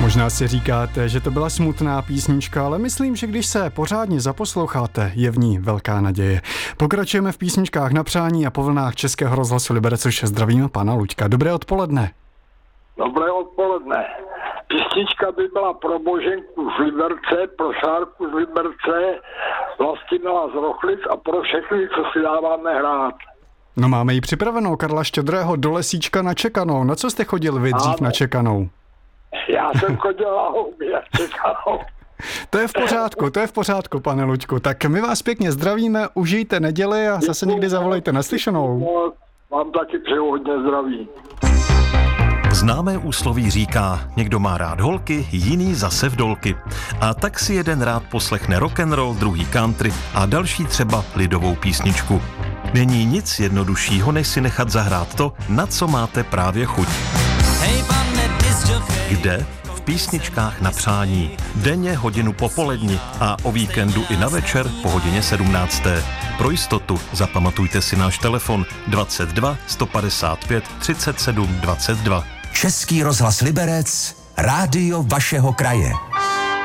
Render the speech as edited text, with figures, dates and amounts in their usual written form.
Možná si říkáte, že to byla smutná písnička, ale myslím, že když se pořádně zaposloucháte, je v ní velká naděje. Pokračujeme v písničkách na přání a po vlnách Českého rozhlasu Liberec, už zdravíme pana Luďka. Dobré odpoledne. Dobré odpoledne. Písnička by byla pro Boženku z Liberce, pro Šárku z Liberce, Vlastimila z Rochlic a pro všechny, co si dáváme hrát. No máme ji připravenou, Karla Štědrého do Lesíčka na čekanou. Na co jste chodil vy dřív na čekanou? Já jsem chodil na houby na čekanou. To je v pořádku, pane Luďku. Tak my vás pěkně zdravíme, užijte neděli a zase někdy zavolejte. Naslyšenou. Vám taky přeju hodně zdraví. Známé úsloví říká, někdo má rád holky, jiný zase vdolky. A tak si jeden rád poslechne rock'n'roll, druhý country a další třeba lidovou písničku. Není nic jednoduššího, než si nechat zahrát to, na co máte právě chuť. Kde? V písničkách na přání. Denně hodinu po poledni a o víkendu i na večer po hodině 17. Pro jistotu zapamatujte si náš telefon 22 155 37 22. Český rozhlas Liberec, rádio vašeho kraje.